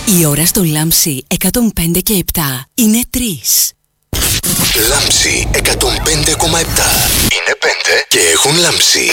Η ώρα στο Λάμψη 105 και 7 είναι 3. Λάμψη 105,7. Είναι 5 και έχουν λάμψει.